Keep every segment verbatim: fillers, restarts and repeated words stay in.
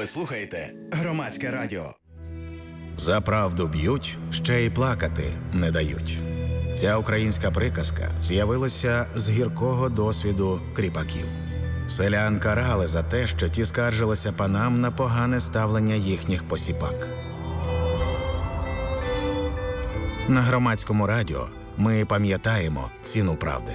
Ви слухаєте Громадське радіо. За правду б'ють, ще й плакати не дають. Ця українська приказка з'явилася з гіркого досвіду кріпаків. Селян карали за те, що ті скаржилися панам на погане ставлення їхніх посіпак. На Громадському радіо ми пам'ятаємо ціну правди.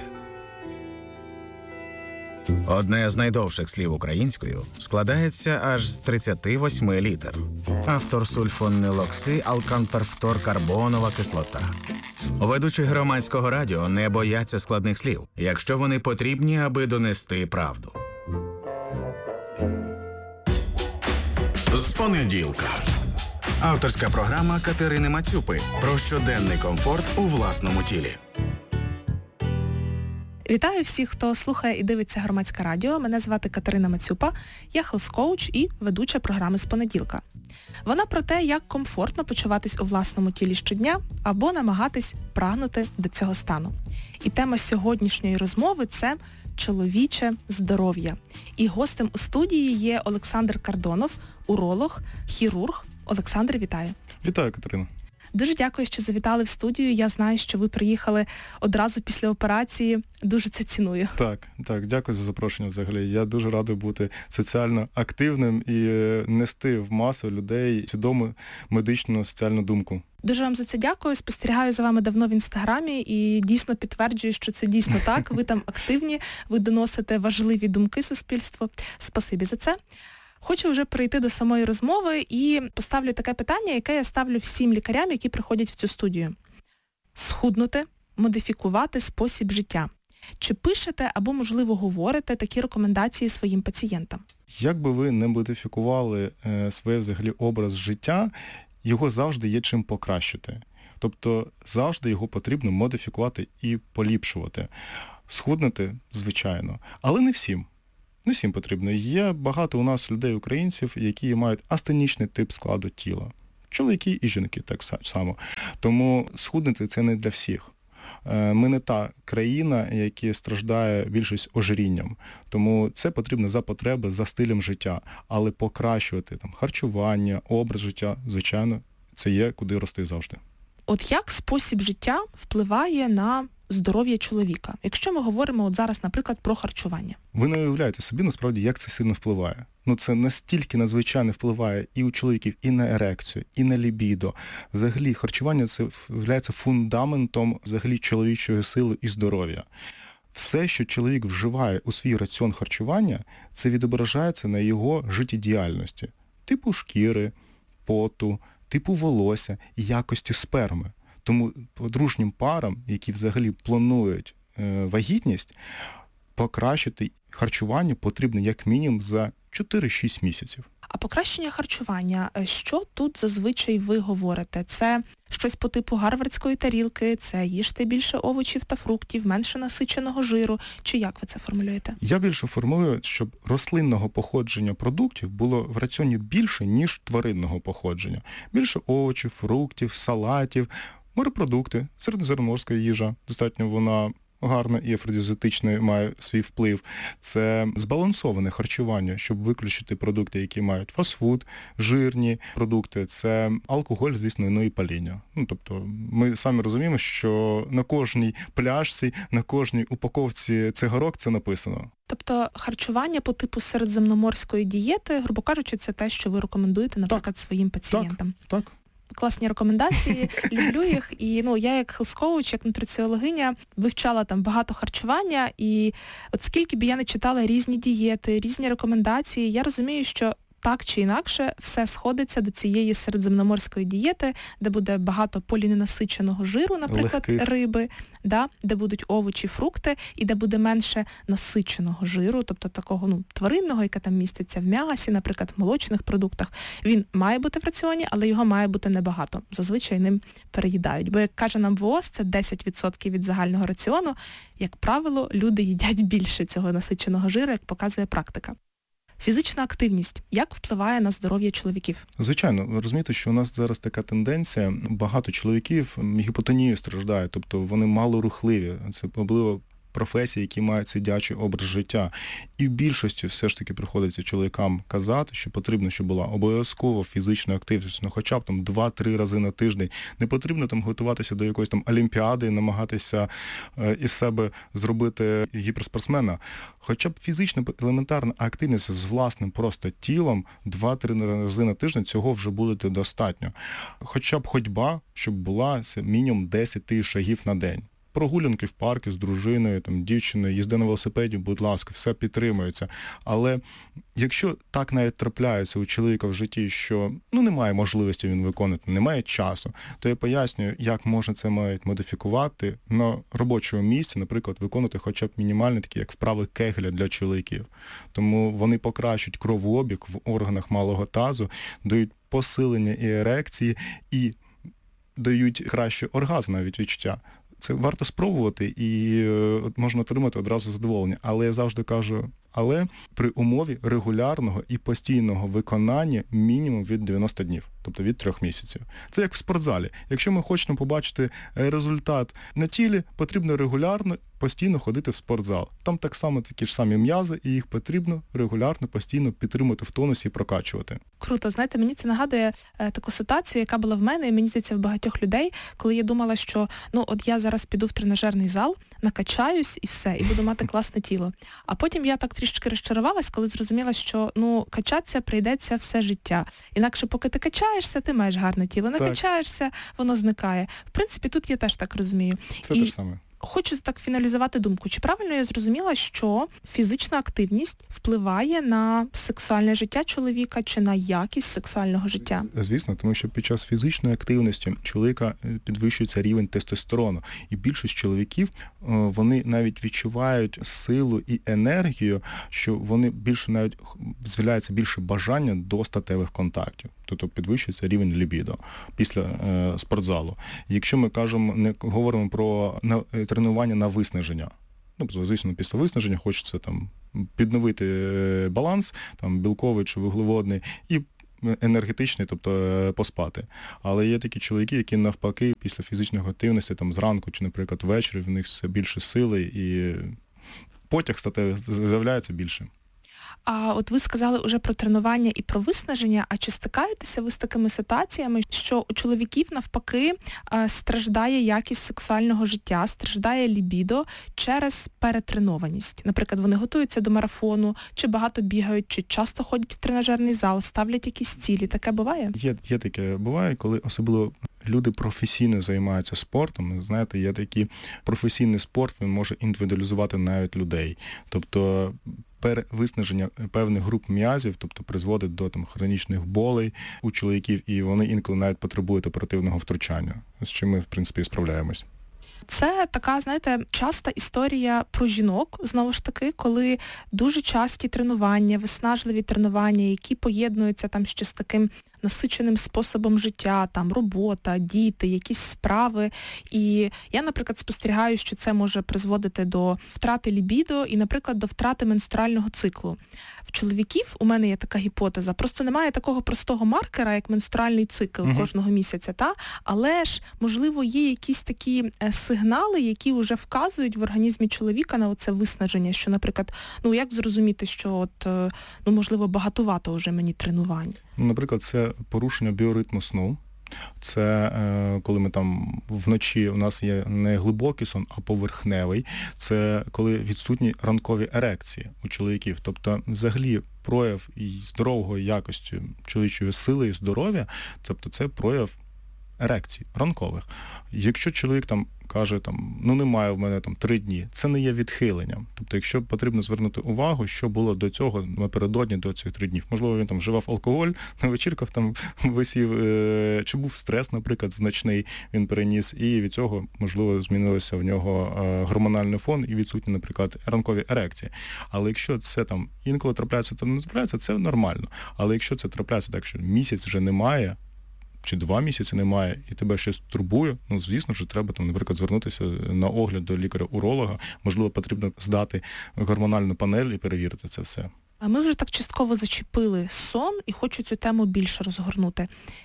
Одне з найдовших слів українською складається аж з тридцяти восьми літер. Автор сульфонилокси алканперфторкарбонова кислота. Ведучі Громадського радіо не бояться складних слів, якщо вони потрібні, аби донести правду. З понеділка. Авторська програма Катерини Мацюпи про щоденний комфорт у власному тілі. Вітаю всіх, хто слухає і дивиться Громадське радіо. Мене звати Катерина Мацюпа, я хелс-коуч і ведуча програми «З понеділка». Вона про те, як комфортно почуватись у власному тілі щодня або намагатись прагнути до цього стану. І тема сьогоднішньої розмови – це чоловіче здоров'я. І гостем у студії є Олександр Кардонов, уролог, хірург. Олександр, вітаю. Вітаю, Катерина. Дуже дякую, що завітали в студію. Я знаю, що ви приїхали одразу після операції. Дуже це ціную. Так, так, дякую за запрошення взагалі. Я дуже радий бути соціально активним і нести в масу людей свідому медичну соціальну думку. Дуже вам за це дякую. Спостерігаю за вами давно в Інстаграмі і дійсно підтверджую, що це дійсно так. Ви там активні, ви доносите важливі думки суспільству. Спасибі за це. Хочу вже перейти до самої розмови і поставлю таке питання, яке я ставлю всім лікарям, які приходять в цю студію. Схуднути, модифікувати спосіб життя. Чи пишете або, можливо, говорите такі рекомендації своїм пацієнтам? Як би ви не модифікували е, своє взагалі образ життя, його завжди є чим покращити. Тобто завжди його потрібно модифікувати і поліпшувати. Схуднути, звичайно, але не всім. Не всім потрібно. Є багато у нас людей-українців, які мають астенічний тип складу тіла. Чоловіки і жінки так само. Тому схуднути – це не для всіх. Ми не та країна, яка страждає більшість ожирінням. Тому це потрібно за потреби, за стилем життя. Але покращувати там харчування, образ життя, звичайно, це є куди рости завжди. От як спосіб життя впливає на здоров'я чоловіка? Якщо ми говоримо от зараз, наприклад, про харчування. Ви не уявляєте собі, насправді, як це сильно впливає. Ну, це настільки надзвичайно впливає і у чоловіків, і на ерекцію, і на лібідо. Взагалі, харчування – це є фундаментом взагалі чоловічої сили і здоров'я. Все, що чоловік вживає у свій раціон харчування, це відображається на його життєдіяльності. Типу шкіри, поту, типу волосся і якості сперми. Тому подружнім парам, які взагалі планують е, вагітність, покращити харчування потрібно як мінімум за чотири-шість місяців. А покращення харчування, що тут зазвичай ви говорите? Це щось по типу гарвардської тарілки, це їжте більше овочів та фруктів, менше насиченого жиру, чи як ви це формулюєте? Я більше формулюю, щоб рослинного походження продуктів було в раціоні більше, ніж тваринного походження. Більше овочів, фруктів, салатів, морепродукти, середземноморська їжа, достатньо вона гарна і афродізіатична, має свій вплив. Це збалансоване харчування, щоб виключити продукти, які мають фастфуд, жирні продукти, це алкоголь, звісно, ну і паління. Ну, тобто ми самі розуміємо, що на кожній пляшці, на кожній упаковці цигарок це написано. Тобто харчування по типу середземноморської дієти, грубо кажучи, це те, що ви рекомендуєте, наприклад, так, своїм пацієнтам? Так, так. Класні рекомендації, люблю їх. І ну, я як хелс-коуч, як нутриціологиня вивчала там багато харчування, і от скільки б я не читала різні дієти, різні рекомендації, я розумію, що так чи інакше все сходиться до цієї середземноморської дієти, де буде багато поліненасиченого жиру, наприклад, легких риби, да, де будуть овочі, фрукти, і де буде менше насиченого жиру, тобто такого ну, тваринного, яке там міститься в м'ясі, наприклад, в молочних продуктах. Він має бути в раціоні, але його має бути небагато. Зазвичай ним переїдають. Бо, як каже нам ВООЗ, це десять відсотків від загального раціону. Як правило, люди їдять більше цього насиченого жиру, як показує практика. Фізична активність. Як впливає на здоров'я чоловіків? Звичайно, ви розумієте, що у нас зараз така тенденція, багато чоловіків гіпотонією страждають, тобто вони малорухливі. Це особливо професій, які мають сидячий образ життя. І в більшості все ж таки приходиться чоловікам казати, що потрібно, щоб була обов'язково фізична активність, ну хоча б там два-три рази на тиждень. Не потрібно там готуватися до якоїсь там олімпіади, намагатися е, із себе зробити гіперспортсмена. Хоча б фізична елементарна активність з власним просто тілом два-три рази на тиждень, цього вже буде достатньо. Хоча б ходьба, щоб була мінімум десять тисяч шагів на день. Прогулянки в парку з дружиною, там, дівчиною, їзда на велосипеді, будь ласка, все підтримується. Але якщо так навіть трапляється у чоловіка в житті, що ну, немає можливості він виконати, немає часу, то я пояснюю, як можна це мають модифікувати на робочому місці, наприклад, виконувати хоча б мінімальні такі, як вправи Кегеля для чоловіків. Тому вони покращують кровообіг в органах малого тазу, дають посилення і ерекції, і дають краще оргазм навіть відчуття. Це варто спробувати і е, можна отримати одразу задоволення. Але я завжди кажу, але при умові регулярного і постійного виконання мінімум від дев'яноста днів, тобто від трьох місяців. Це як в спортзалі. Якщо ми хочемо побачити результат на тілі, потрібно регулярно, постійно ходити в спортзал. Там так само такі ж самі м'язи, і їх потрібно регулярно, постійно підтримувати в тонусі і прокачувати. Круто. Знаєте, мені це нагадує е, таку ситуацію, яка була в мене, і мені здається, в багатьох людей, коли я думала, що ну от я зараз піду в тренажерний зал, накачаюсь і все, і буду мати класне тіло. А потім я так трішки розчарувалась, коли зрозуміла, що ну качатися прийдеться все життя. Інакше поки ти качаєшся, ти маєш гарне тіло. Не так. качаєшся, воно зникає. В принципі, тут я теж так розумію. Це і... те ж саме. Хочу так фіналізувати думку. Чи правильно я зрозуміла, що фізична активність впливає на сексуальне життя чоловіка чи на якість сексуального життя? Звісно, тому що під час фізичної активності чоловіка підвищується рівень тестостерону. І більшість чоловіків, вони навіть відчувають силу і енергію, що вони більше навіть з'являється більше бажання до статевих контактів. Тобто підвищується рівень лібідо після е, спортзалу. Якщо ми кажемо, не говоримо про на, тренування на виснаження, ну, звісно, після виснаження хочеться там підновити баланс, там білковий чи вуглеводний, і енергетичний, тобто поспати. Але є такі чоловіки, які навпаки після фізичної активності, там зранку чи, наприклад, ввечері, в них все більше сили і потяг статевий з'являється більше. А от ви сказали уже про тренування і про виснаження, а чи стикаєтеся ви з такими ситуаціями, що у чоловіків навпаки страждає якість сексуального життя, страждає лібідо через перетренованість? Наприклад, вони готуються до марафону, чи багато бігають, чи часто ходять в тренажерний зал, ставлять якісь цілі. Таке буває? Є, є таке буває, коли особливо люди професійно займаються спортом. Знаєте, є такий професійний спорт, він може індивідуалізувати навіть людей. Тобто перевиснаження певних груп м'язів, тобто призводить до там хронічних болей у чоловіків, і вони інколи навіть потребують оперативного втручання, з чим ми, в принципі, і справляємось. Це така, знаєте, часта історія про жінок, знову ж таки, коли дуже часті тренування, виснажливі тренування, які поєднуються там ще з таким насиченим способом життя, там робота, діти, якісь справи. І я, наприклад, спостерігаю, що це може призводити до втрати лібідо і, наприклад, до втрати менструального циклу. В чоловіків, у мене є така гіпотеза, просто немає такого простого маркера, як менструальний цикл угу. кожного місяця, та? Але ж, можливо, є якісь такі сигнали, які вже вказують в організмі чоловіка на оце виснаження, що, наприклад, ну як зрозуміти, що от, ну, можливо, багатувато вже мені тренувань? Наприклад, це порушення біоритму сну. Це е, коли ми там вночі, у нас є не глибокий сон, а поверхневий. Це коли відсутні ранкові ерекції у чоловіків. Тобто, взагалі, прояв здорової якості чоловічої сили і здоров'я, тобто це прояв ерекцій ранкових. Якщо чоловік там каже, там, ну немає в мене там три дні, це не є відхиленням. Тобто, якщо потрібно звернути увагу, що було до цього напередодні до цих трьох днів. Можливо, він там вживав алкоголь, на вечірках там висів, е- чи був стрес, наприклад, значний, він переніс, і від цього, можливо, змінилося в нього е- гормональний фон і відсутні, наприклад, ранкові ерекції. Але якщо це там інколи трапляється, то не трапляється, це нормально. Але якщо це трапляється так, що місяць вже немає, чи два місяці немає, і тебе щось турбує, ну, звісно ж, треба, там, наприклад, звернутися на огляд до лікаря-уролога, можливо, потрібно здати гормональну панель і перевірити це все. А ми вже так частково зачепили сон і хочу цю тему більше розгорнути.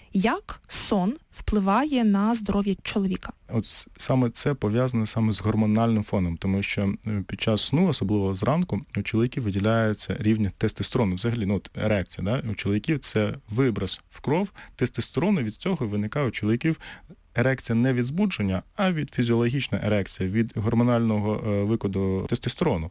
Як сон впливає на здоров'я чоловіка? От саме це пов'язане саме з гормональним фоном, тому що під час сну, особливо зранку, у чоловіків виділяється рівні тестостерону. Взагалі, ну, от ерекція, да? У чоловіків це виброс в кров тестостерону, від цього виникає у чоловіків ерекція не від збудження, а від фізіологічної ерекції, від гормонального викиду тестостерону.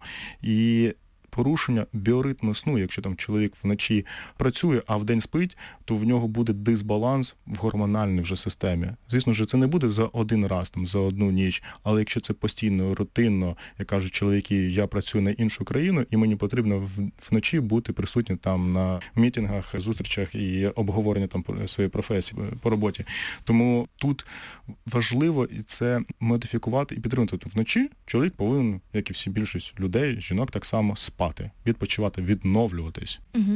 І порушення біоритму сну, якщо там чоловік вночі працює, а вдень спить, то в нього буде дисбаланс в гормональній вже системі. Звісно ж, це не буде за один раз, там, за одну ніч, але якщо це постійно, рутинно, як кажуть чоловіки, я працюю на іншу країну, і мені потрібно вночі бути присутнім там на мітингах, зустрічах і обговоренні там своєї професії по роботі. Тому тут важливо і це модифікувати і підтримувати. Тобто вночі чоловік повинен, як і всі більшість людей, жінок так само спати, відпочивати, відновлюватись. Угу.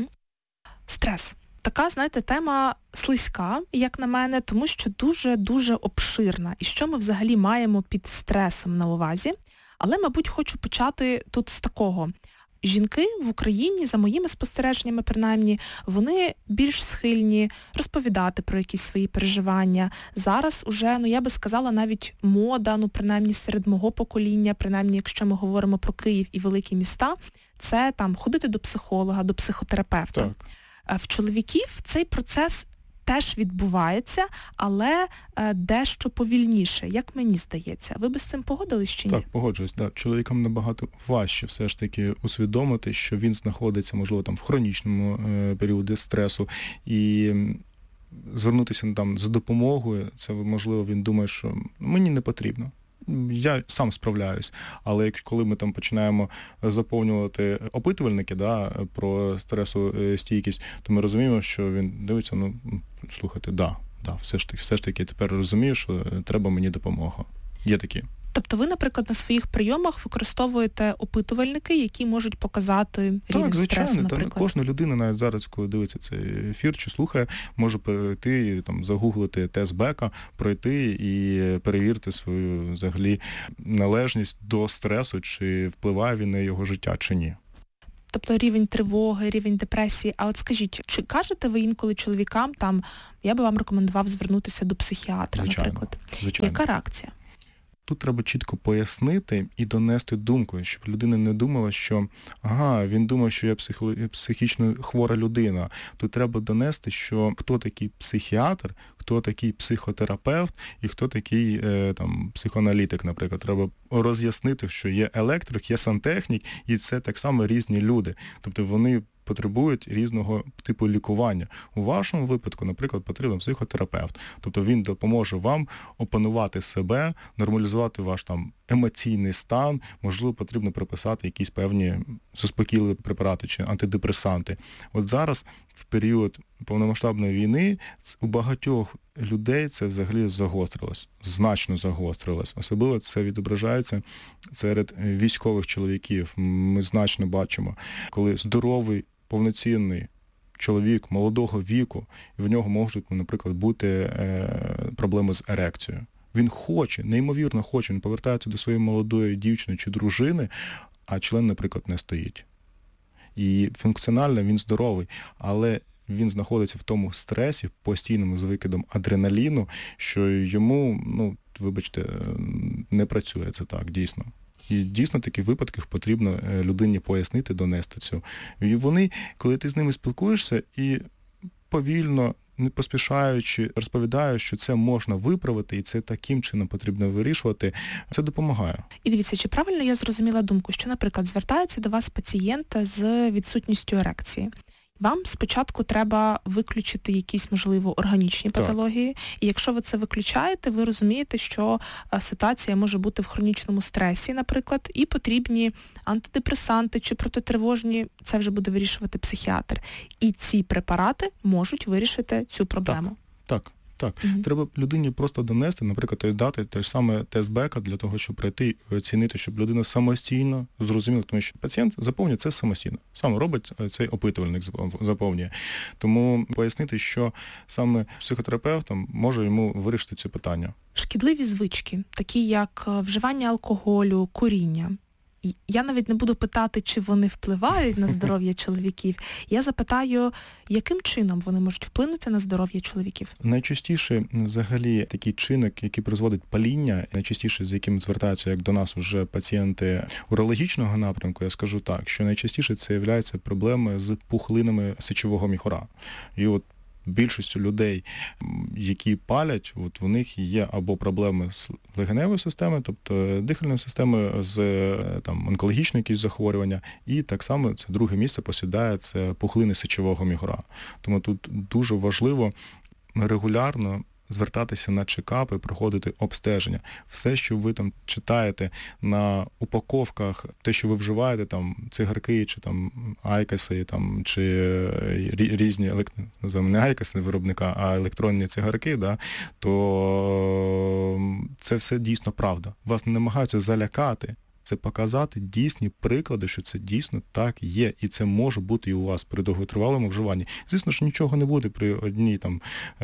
Стрес. Така, знаєте, тема слизька, як на мене, тому що дуже-дуже обширна. І що ми взагалі маємо під стресом на увазі. Але, мабуть, хочу почати тут з такого. Жінки в Україні, за моїми спостереженнями принаймні, вони більш схильні розповідати про якісь свої переживання. Зараз уже, ну я би сказала, навіть мода, ну принаймні серед мого покоління, принаймні якщо ми говоримо про Київ і великі міста, це там ходити до психолога, до психотерапевта. Так. В чоловіків цей процес теж відбувається, але е, дещо повільніше, як мені здається. Ви би з цим погодились чи ні? Так, погоджуюсь. Да. Чоловікам набагато важче все ж таки усвідомити, що він знаходиться, можливо, там в хронічному е, періоді стресу, і звернутися там за допомогою, це, можливо, він думає, що мені не потрібно. Я сам справляюсь, але якщо коли ми там починаємо заповнювати опитувальники, да, про стресостійкість, то ми розуміємо, що він дивиться, ну, слухайте, да, да, все ж таки, все ж таки тепер розумію, що треба мені допомога. Є такі. Тобто ви, наприклад, на своїх прийомах використовуєте опитувальники, які можуть показати рівень так, звичайно, стресу, наприклад? Так, кожна людина навіть зараз, коли дивиться цей ефір чи слухає, може перейти, там, загуглити тест Бека, пройти і перевірити свою, взагалі, належність до стресу, чи впливає він на його життя, чи ні. Тобто рівень тривоги, рівень депресії. А от скажіть, чи кажете ви інколи чоловікам, там, я би вам рекомендував звернутися до психіатра, звичайно, наприклад? Звичайно. Яка реакція? Тут треба чітко пояснити і донести думку, щоб людина не думала, що ага, він думає, що я психо... психічно хвора людина. Тут треба донести, що хто такий психіатр, хто такий психотерапевт і хто такий е, там, психоаналітик, наприклад. Треба роз'яснити, що є електрик, є сантехнік, і це так само різні люди. Тобто вони потребують різного типу лікування. У вашому випадку, наприклад, потрібен психотерапевт. Тобто він допоможе вам опанувати себе, нормалізувати ваш там емоційний стан, можливо, потрібно приписати якісь певні заспокійливі препарати чи антидепресанти. От зараз, в період повномасштабної війни, у багатьох людей це взагалі загострилось, значно загострилось. Особливо це відображається серед військових чоловіків. Ми значно бачимо, коли здоровий, повноцінний чоловік молодого віку, і в нього можуть, наприклад, бути е, проблеми з ерекцією. Він хоче, неймовірно хоче, він повертається до своєї молодої дівчини чи дружини, а член, наприклад, не стоїть. І функціонально він здоровий, але він знаходиться в тому стресі, постійному з викидом адреналіну, що йому, ну, вибачте, не працює це так, дійсно. І дійсно такі випадки потрібно людині пояснити, донести цю. І вони, коли ти з ними спілкуєшся і повільно, не поспішаючи, розповідають, що це можна виправити, і це таким чином потрібно вирішувати, це допомагає. І дивіться, чи правильно я зрозуміла думку, що, наприклад, звертається до вас пацієнт з відсутністю ерекції. Вам спочатку треба виключити якісь, можливо, органічні патології, так. І якщо ви це виключаєте, ви розумієте, що ситуація може бути в хронічному стресі, наприклад, і потрібні антидепресанти чи протитривожні, це вже буде вирішувати психіатр. І ці препарати можуть вирішити цю проблему. Так, так. Так, угу. Треба людині просто донести, наприклад, дати те ж саме тест Бека для того, щоб прийти і оцінити, щоб людина самостійно зрозуміла, тому що пацієнт заповнює це самостійно. Сам робить цей опитувальник, заповнює. Тому пояснити, що саме психотерапевтом може йому вирішити ці питання. Шкідливі звички, такі як вживання алкоголю, куріння. І я навіть не буду питати, чи вони впливають на здоров'я чоловіків. Я запитаю, яким чином вони можуть вплинути на здоров'я чоловіків? Найчастіше взагалі такий чинник, який призводить паління, найчастіше з яким звертаються як до нас вже пацієнти урологічного напрямку, я скажу так, що найчастіше це є проблеми з пухлинами сечового міхура. І от більшістю людей, які палять, от в них є або проблеми з легеневою системою, тобто дихальною системою, з там, онкологічною якісь захворювання, і так само це друге місце посідає, це пухлини сечового міхура. Тому тут дуже важливо регулярно звертатися на чекапи, проходити обстеження. Все, що ви там читаєте на упаковках, те, що ви вживаєте, там цигарки, чи там айкоси, там, чи різні, називаємо не айкоси виробника, а електронні цигарки, да, то це все дійсно правда. Вас не намагаються залякати. Це показати дійсні приклади, що це дійсно так є, і це може бути і у вас при довготривалому вживанні. Звісно ж, нічого не буде при одній там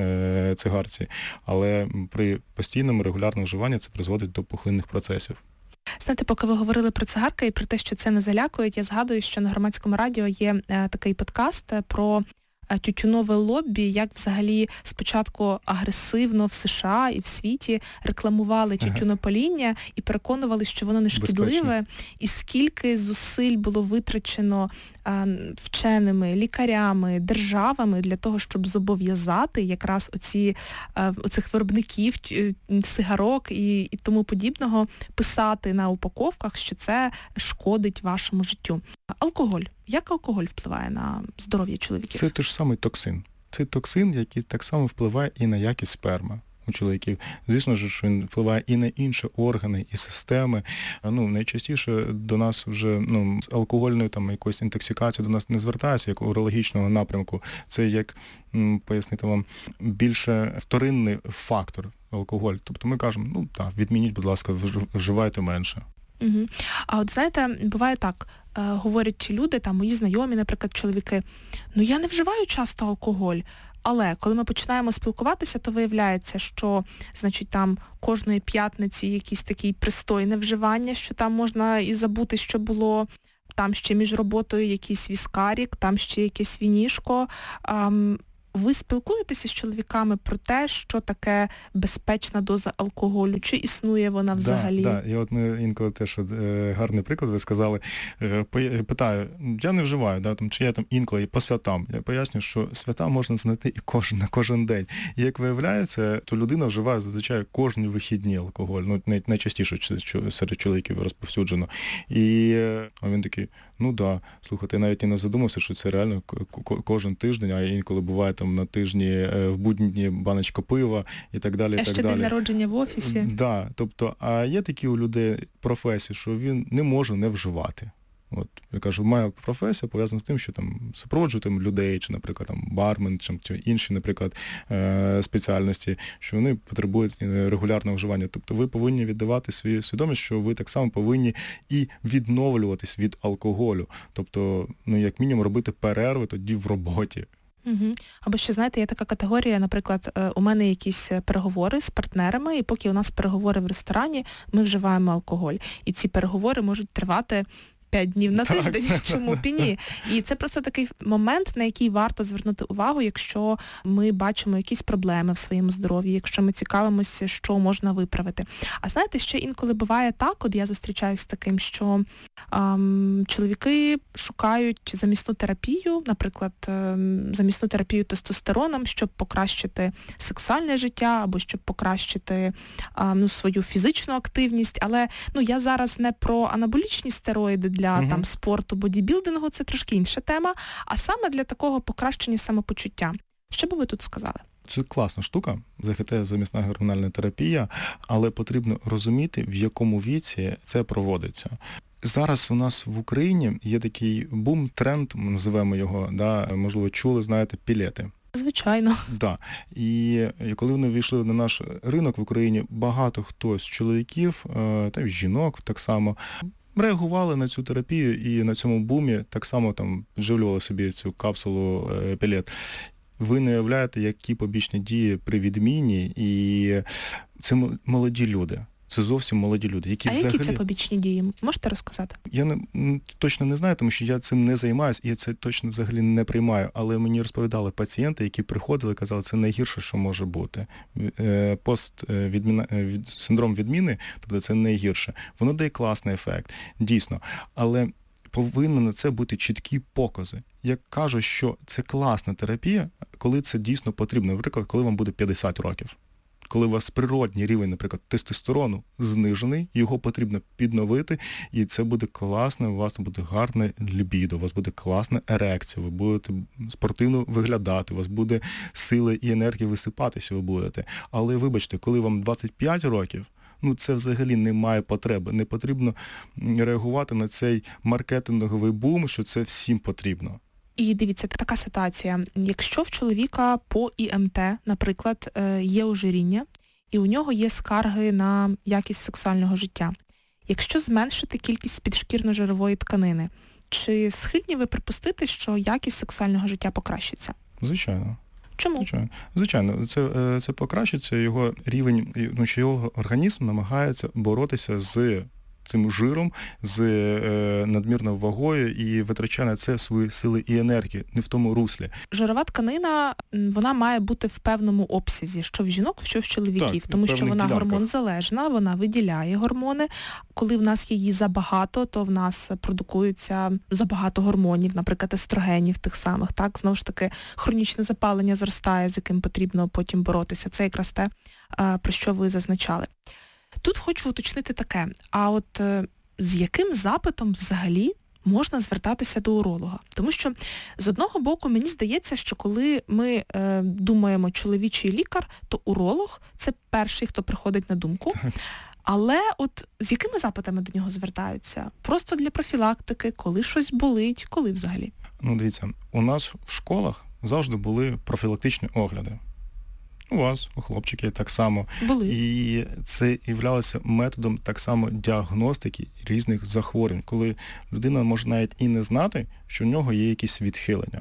цигарці, але при постійному регулярному вживанні це призводить до пухлинних процесів. Знаєте, поки ви говорили про цигарки і про те, що це не залякують, я згадую, що на Громадському радіо є такий подкаст про тютюнове лоббі, як взагалі спочатку агресивно в США і в світі рекламували тютюнопаління і переконували, що воно не шкідливе, безпечно. І скільки зусиль було витрачено а, вченими, лікарями, державами для того, щоб зобов'язати якраз оці, а, оцих виробників сигарок і, і тому подібного писати на упаковках, що це шкодить вашому життю. Алкоголь. Як алкоголь впливає на здоров'я чоловіків? Це той ж самий токсин. Це токсин, який так само впливає і на якість сперми у чоловіків. Звісно ж, що він впливає і на інші органи, і системи. Ну, найчастіше до нас вже, ну, з алкогольною там якоюсь інтоксикацією до нас не звертаються, як урологічного напрямку. Це як, м, пояснити вам, більше вторинний фактор алкоголь. Тобто ми кажемо, ну так, відмініть, будь ласка, вживайте менше. Угу. А от знаєте, буває так, е, говорять люди, там мої знайомі, наприклад, чоловіки, ну я не вживаю часто алкоголь, але коли ми починаємо спілкуватися, то виявляється, що, значить, там кожної п'ятниці якісь такі пристойне вживання, що там можна і забути, що було, там ще між роботою якийсь віскарік, там ще якесь вінішко. Ем, Ви спілкуєтеся з чоловіками про те, що таке безпечна доза алкоголю? Чи існує вона взагалі? Так, да, да. І от ми інколи теж е, гарний приклад, ви сказали, е, питаю, я не вживаю, да, там, чи я там інколи по святам. Я поясню, що свята можна знайти і кожен, на кожен день. І як виявляється, то людина вживає зазвичай кожні вихідні алкоголь. Ну, найчастіше серед чоловіків розповсюджено. І а він такий, ну да, слухайте, я навіть не задумався, що це реально кожен тиждень, а інколи буває там на тижні, в будні дні баночка пива і так далі. А і так ще далі. День народження в офісі. Так, да, тобто, а є такі у людей професії, що він не може не вживати. От, я кажу, моя професія пов'язана з тим, що там супроводжую там людей, чи, наприклад, там бармен, чи, чи інші, наприклад, е- спеціальності, що вони потребують регулярного вживання. Тобто ви повинні віддавати свою свідомість, що ви так само повинні і відновлюватись від алкоголю. Тобто, ну, як мінімум, робити перерви тоді в роботі. Угу. Або ще, знаєте, є така категорія, наприклад, у мене якісь переговори з партнерами, і поки у нас переговори в ресторані, ми вживаємо алкоголь. І ці переговори можуть тривати п'ять днів на так. тиждень, чому б і ні. І це просто такий момент, на який варто звернути увагу, якщо ми бачимо якісь проблеми в своєму здоров'ї, якщо ми цікавимося, що можна виправити. А знаєте, ще інколи буває так, от я зустрічаюся з таким, що ем, чоловіки шукають замісну терапію, наприклад, ем, замісну терапію тестостероном, щоб покращити сексуальне життя або щоб покращити ем, ну, свою фізичну активність. Але ну, я зараз не про анаболічні стероїди для для угу. там спорту, бодібілдингу, це трошки інша тема, а саме для такого покращення самопочуття. Що би ви тут сказали? Це класна штука, ЗГТ, замісна гормональна терапія, але потрібно розуміти, в якому віці це проводиться. Зараз у нас в Україні є такий бум-тренд, ми називаємо його, да, можливо, чули, знаєте, пілети. Звичайно. Да. І коли вони вийшли на наш ринок в Україні, багато хто з чоловіків, та й жінок так само, реагували на цю терапію і на цьому бумі так само там вживлювали собі цю капсулу е, пілет. Ви не уявляєте, які побічні дії при відміні, і це молоді люди. Це зовсім молоді люди, які а взагалі... які це побічні дії? Можете розказати? Я не, точно не знаю, тому що я цим не займаюся, і я це точно взагалі не приймаю, але мені розповідали пацієнти, які приходили і казали, це найгірше, що може бути. Пост відміна, від, синдром відміни, тобто це найгірше. Воно дає класний ефект, дійсно, але повинні на це бути чіткі покази. Я кажу, що це класна терапія, коли це дійсно потрібно, наприклад, коли вам буде п'ятдесят років. Коли у вас природній рівень, наприклад, тестостерону знижений, його потрібно підновити, і це буде класно, у вас буде гарне лібідо, у вас буде класна ерекція, ви будете спортивно виглядати, у вас буде сили і енергії висипатися ви будете. Але, вибачте, коли вам двадцять п'ять років, ну це взагалі немає потреби. Не потрібно реагувати на цей маркетинговий бум, що це всім потрібно. І дивіться, така ситуація. Якщо в чоловіка по І Ем Те, наприклад, є ожиріння, і у нього є скарги на якість сексуального життя, якщо зменшити кількість підшкірно-жирової тканини, чи схильні ви припустити, що якість сексуального життя покращиться? Звичайно. Чому? Звичайно, Звичайно. Це, це покращиться, його рівень, ну, що його організм намагається боротися з цим жиром, з е, надмірною вагою і витрачає на це свої сили і енергії, не в тому руслі. Жирова тканина, вона має бути в певному обсязі, що в жінок, що в чоловіків, так, тому що вона ділянках. гормонзалежна, вона виділяє гормони. Коли в нас її забагато, то в нас продукується забагато гормонів, наприклад, естрогенів тих самих, так, знову ж таки, хронічне запалення зростає, з яким потрібно потім боротися. Це якраз те, про що ви зазначали. Тут хочу уточнити таке, а от е, з яким запитом взагалі можна звертатися до уролога? Тому що, з одного боку, мені здається, що коли ми е, думаємо чоловічий лікар, то уролог – це перший, хто приходить на думку. Але от з якими запитами до нього звертаються? Просто для профілактики, коли щось болить, коли взагалі? Ну, дивіться, у нас в школах завжди були профілактичні огляди. У вас, у хлопчиків так само. Були. І це являлося методом так само діагностики різних захворювань, коли людина може навіть і не знати, що в нього є якісь відхилення.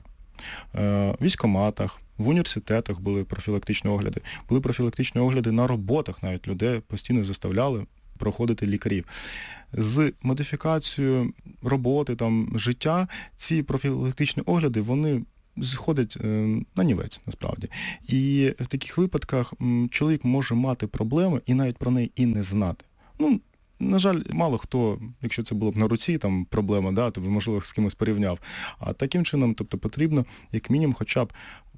В військкоматах, в університетах були профілактичні огляди, були профілактичні огляди на роботах, навіть людей постійно заставляли проходити лікарів. З модифікацією роботи, там, життя, ці профілактичні огляди, вони сходить на нівець, насправді. І в таких випадках чоловік може мати проблеми і навіть про неї і не знати. Ну, на жаль, мало хто, якщо це було б на руці, там проблема, да, то, можливо, з кимось порівняв. А таким чином, тобто, потрібно, як мінімум, хоча б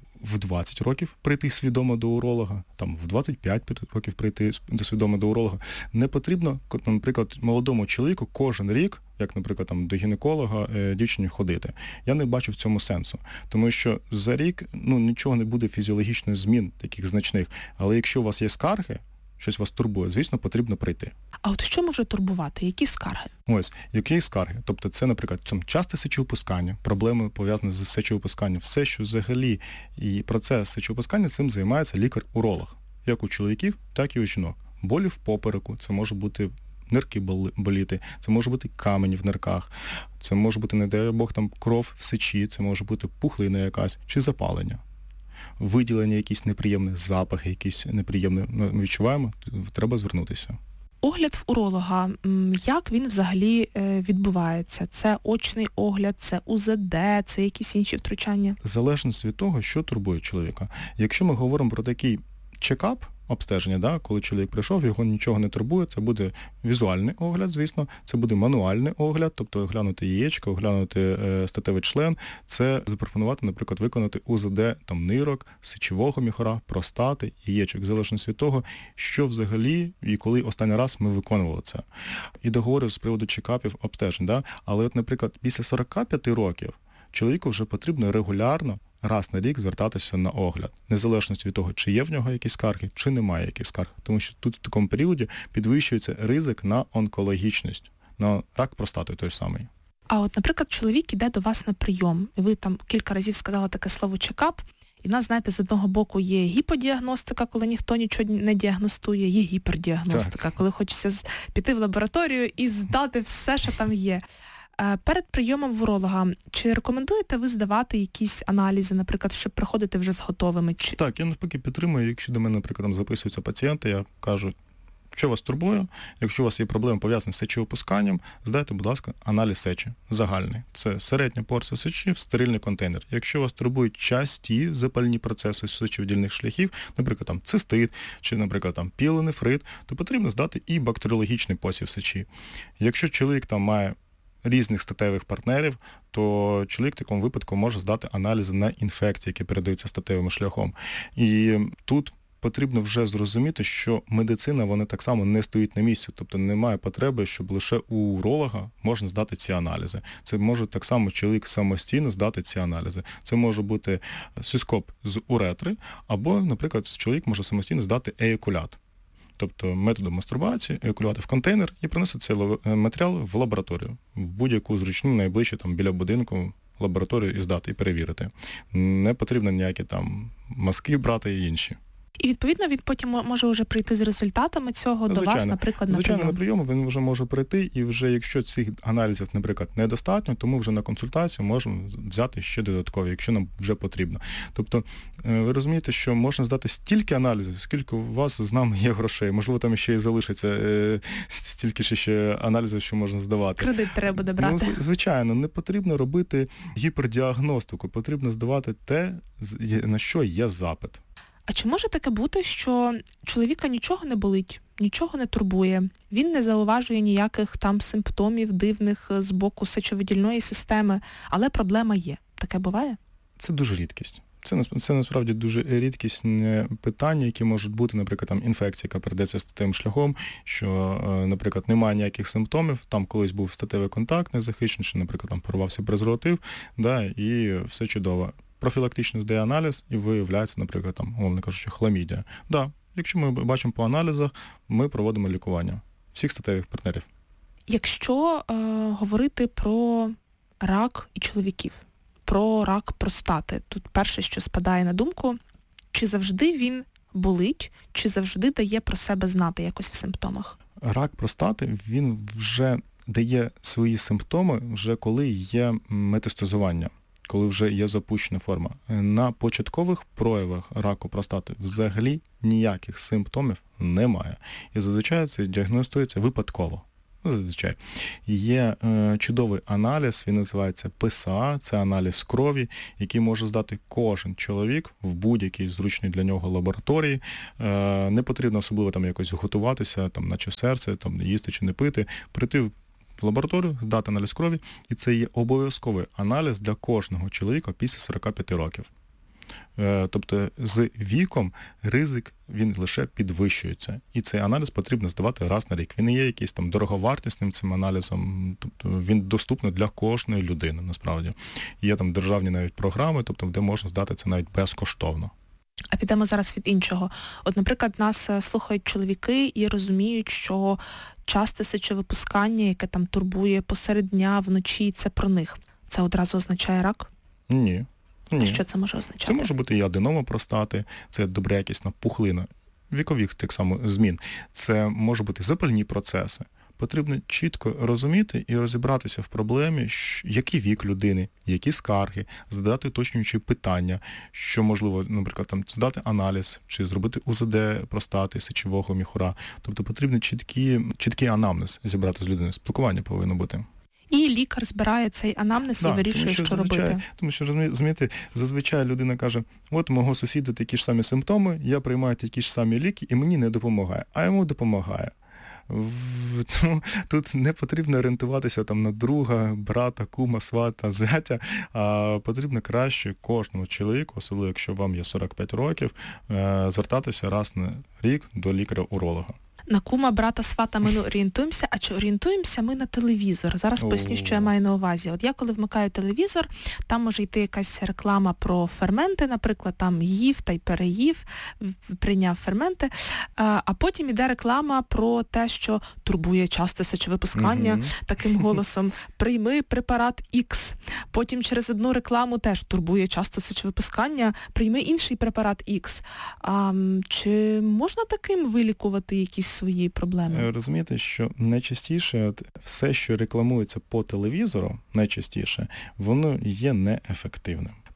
в двадцять років прийти свідомо до уролога, там в двадцять п'ять років прийти свідомо до уролога. Не потрібно, наприклад, молодому чоловіку кожен рік, як, наприклад, там, до гінеколога дівчині ходити. Я не бачу в цьому сенсу. Тому що за рік, ну, нічого не буде фізіологічних змін таких значних. Але якщо у вас є скарги, щось вас турбує, звісно, потрібно прийти. А от що може турбувати? Які скарги? Ось, які скарги? Тобто це, наприклад, там, часте сечовипускання, проблеми пов'язані з сечовипусканням, все, що взагалі і процес сечовипускання, цим займається лікар-уролог, як у чоловіків, так і у жінок. Болі в попереку, це може бути нирки боліти, це може бути камені в нирках, це може бути, не дай Бог, там кров в сечі, це може бути пухлина якась чи запалення. Виділення, якісь неприємні запахи, якісь неприємні ми відчуваємо, треба звернутися. Огляд в уролога, як він взагалі відбувається? Це очний огляд, це У Зе Де, це якісь інші втручання? Залежно від того, що турбує чоловіка. Якщо ми говоримо про такий чекап, обстеження, да, коли чоловік прийшов, його нічого не турбує, це буде візуальний огляд, звісно, це буде мануальний огляд, тобто оглянути яєчко, оглянути е, статевий член, це запропонувати, наприклад, виконати У Зе Де там, нирок, сечового міхура, простати, яєчок, залежно від того, що взагалі і коли останній раз ми виконували це. І договорив з приводу чекапів, обстежень, да, але от, наприклад, після сорока п'яти років чоловіку вже потрібно регулярно раз на рік звертатися на огляд, незалежно від того, чи є в нього якісь скарги, чи немає якихось скарг. Тому що тут в такому періоді підвищується ризик на онкологічність, на рак простати той самий. А от, наприклад, чоловік іде до вас на прийом, і ви там кілька разів сказали таке слово «чекап», і в нас, знаєте, з одного боку є гіподіагностика, коли ніхто нічого не діагностує, є гіпердіагностика, так, коли хочеться піти в лабораторію і здати все, що там є. Перед прийомом в уролога, чи рекомендуєте ви здавати якісь аналізи, наприклад, щоб приходити вже з готовими? Чи... Так, я навпаки підтримую, якщо до мене, наприклад, там записуються пацієнти, я кажу, Що вас турбує? Якщо у вас є проблеми пов'язані з сечовипусканням, здайте, будь ласка, аналіз сечі загальний. Це середня порція сечі в стерильний контейнер. Якщо вас турбують часті запальні процеси сечовидільних шляхів, наприклад, там цистит чи, наприклад, там піелонефрит, то потрібно здати і бактеріологічний посів сечі. Якщо чоловік там має різних статевих партнерів, то чоловік в такому випадку може здати аналізи на інфекції, які передаються статевим шляхом. І тут потрібно вже зрозуміти, що медицина, вона так само не стоїть на місці, тобто немає потреби, щоб лише у уролога можна здати ці аналізи. Це може так само чоловік самостійно здати ці аналізи. Це може бути сіскоп з уретри, або, наприклад, чоловік може самостійно здати еякулят. Тобто методом мастурбації, еякулювати в контейнер і приносити цей матеріал в лабораторію, в будь-яку зручну, найближче там біля будинку лабораторію і здати, і перевірити. Не потрібно ніякі там мазки брати і інші. І, відповідно, він потім може вже прийти з результатами цього Звичайно. до вас, наприклад, на Звичайно, прийом. на прийом він вже може прийти, і вже якщо цих аналізів, наприклад, недостатньо, то ми вже на консультацію можемо взяти ще додаткові, якщо нам вже потрібно. Тобто, ви розумієте, що можна здати стільки аналізів, скільки у вас з нами є грошей. Можливо, там ще й залишиться е, стільки ще аналізів, що можна здавати. Кредит треба буде брати. Ну, звичайно, не потрібно робити гіпердіагностику, потрібно здавати те, на що є запит. А чи може таке бути, що чоловіка нічого не болить, нічого не турбує, він не зауважує ніяких там симптомів дивних з боку сечовидільної системи, але проблема є? Таке буває? Це дуже рідкість. Це, це насправді дуже рідкісне питання, які можуть бути, наприклад, там інфекція, яка передається статевим шляхом, що, наприклад, немає ніяких симптомів, там колись був статевий контакт незахищений, що, наприклад, там порвався презерватив, да, і все чудово. Профілактично здає аналіз і виявляється, наприклад, там, умовно кажучи, хламідія. Да, якщо ми бачимо по аналізах, ми проводимо лікування всіх статевих партнерів. Якщо е, говорити про рак і чоловіків, про рак простати, тут перше, що спадає на думку, чи завжди він болить, чи завжди дає про себе знати якось в симптомах? Рак простати, він вже дає свої симптоми, вже коли є метастазування, коли вже є запущена форма. На початкових проявах раку простати взагалі ніяких симптомів немає. І зазвичай це діагностується випадково. Зазвичай. Є е, чудовий аналіз, він називається пе ес а, це аналіз крові, який може здати кожен чоловік в будь-якій зручній для нього лабораторії. Е, не потрібно особливо там якось готуватися, там, наче серце, там, їсти чи не пити, прийти в лабораторію, здати аналіз крові, і це є обов'язковий аналіз для кожного чоловіка після сорока п'яти років. Тобто з віком ризик, він лише підвищується. І цей аналіз потрібно здавати раз на рік. Він не є якийсь там дороговартісним цим аналізом, тобто він доступний для кожної людини, насправді. Є там державні навіть програми, тобто де можна здати це навіть безкоштовно. А підемо зараз від іншого. От, наприклад, нас слухають чоловіки і розуміють, що часте сечовипускання, яке там турбує посеред дня, вночі, це про них. Це одразу означає рак? Ні. Ні. А що це може означати? Це може бути і аденома простати, це доброякісна пухлина вікових так само змін. Це може бути запальні процеси. Потрібно чітко розуміти і розібратися в проблемі, який вік людини, які скарги, задати уточнюючі питання, що можливо, наприклад, там здати аналіз, чи зробити у зет де простати, сечового міхура. Тобто потрібно чіткий, чіткий анамнез зібрати з людини, спілкування повинно бути. І лікар збирає цей анамнез да, і вирішує, тому що, що робити. Тому що, розумієте, зазвичай людина каже, от у мого сусіда такі ж самі симптоми, я приймаю такі ж самі ліки, і мені не допомагає, а йому допомагає. Тому тут не потрібно орієнтуватися там на друга, брата, кума, свата, зятя, а потрібно краще кожному чоловіку, особливо якщо вам є сорок п'ять років, звертатися раз на рік до лікаря-уролога. На кума, брата, свата ми не орієнтуємося, а чи орієнтуємося ми на телевізор? Зараз поясню, що я маю на увазі. От я коли вмикаю телевізор, там може йти якась реклама про ферменти, наприклад, там їв та й переїв, прийняв ферменти, а потім іде реклама про те, що турбує часте сечовипускання, угу. таким голосом, прийми препарат Х. Потім через одну рекламу теж турбує часто сечовипускання, прийми інший препарат Х. А, чи можна таким вилікувати якісь свої проблеми? Розумієте, що найчастіше от, все, що рекламується по телевізору, найчастіше, воно є неефективним.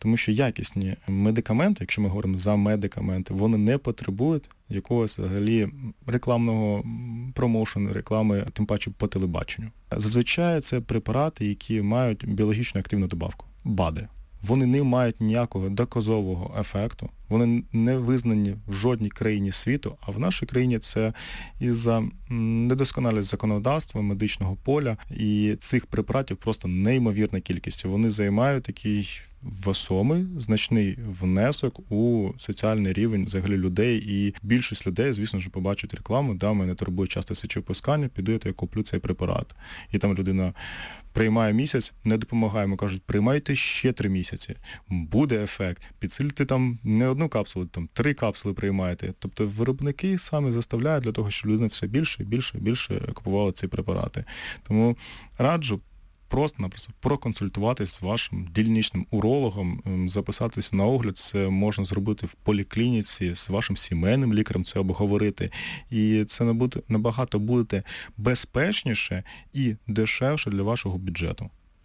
Тому що якісні медикаменти, якщо ми говоримо за медикаменти, вони не потребують якогось взагалі рекламного промоушену, реклами, тим паче по телебаченню. Зазвичай це препарати, які мають біологічно активну добавку – БАДи. Вони не мають ніякого доказового ефекту, вони не визнані в жодній країні світу, а в нашій країні це із-за недосконалості законодавства, медичного поля, і цих препаратів просто неймовірна кількість. Вони займають такий весомий, значний внесок у соціальний рівень взагалі людей, і більшість людей, звісно ж, побачать рекламу, да, мене турбує часто сечовипускання, піду, я куплю цей препарат. І там людина приймає місяць, не допомагає, йому кажуть, приймайте ще три місяці, буде ефект, підсильте там не одну капсулу, там три капсули приймаєте. Тобто виробники самі заставляють для того, щоб людина все більше, більше, більше купувала ці препарати. Тому раджу просто-напросто проконсультуватись з вашим дільничним урологом, записатись на огляд, це можна зробити в поліклініці, з вашим сімейним лікарем це обговорити. І це набагато буде безпечніше і дешевше для вашого бюджету.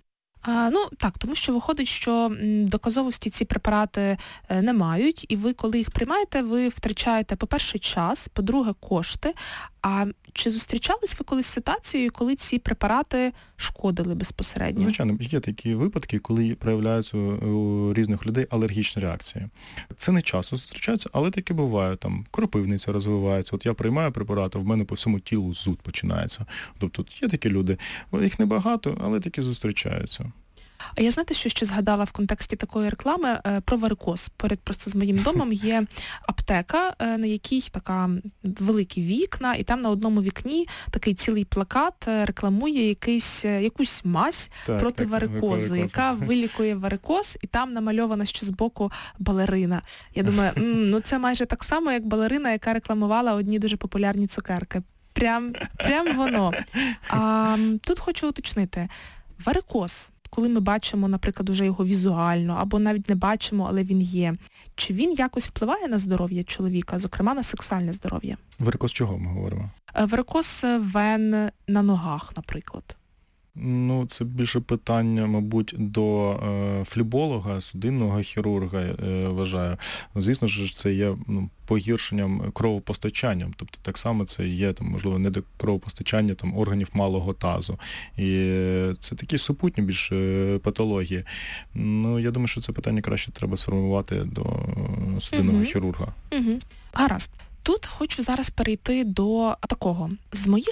А, ну, так, тому що виходить, що доказовості ці препарати не мають, і ви, коли їх приймаєте, ви втрачаєте, по-перше, час, по-друге, кошти. А чи зустрічались ви колись з ситуацією, коли ці препарати шкодили безпосередньо? Звичайно, є такі випадки, коли проявляються у різних людей алергічні реакції. Це не часто зустрічається, але таке буває. Там кропивниця розвивається. От я приймаю препарати, в мене по всьому тілу зуд починається. Тобто є такі люди. Їх небагато, але такі зустрічаються. А я, знаєте, що ще згадала в контексті такої реклами про варикоз. Поряд просто з моїм домом є аптека, на якій така великі вікна, і там на одному вікні такий цілий плакат рекламує якийсь, якусь мазь так, проти так, варикозу, яка вилікує варикоз, і там намальована ще збоку балерина. Я думаю, м, ну це майже так само, як балерина, яка рекламувала одні дуже популярні цукерки. Прям, прям воно. А тут хочу уточнити. Варикоз, коли ми бачимо, наприклад, уже його візуально, або навіть не бачимо, але він є, чи він якось впливає на здоров'я чоловіка, зокрема на сексуальне здоров'я? Варикоз чого ми говоримо? Варикоз вен на ногах, наприклад. Ну, це більше питання, мабуть, до е, флеболога, судинного хірурга, е, вважаю. Звісно ж, це є ну, погіршенням кровопостачанням. Тобто так само це є, там, можливо, недокровопостачання там, органів малого тазу. І це такі супутні більше патології. Ну, я думаю, що це питання краще треба сформувати до судинного угу. хірурга. Угу. Гаразд. Тут хочу зараз перейти до такого. З моїх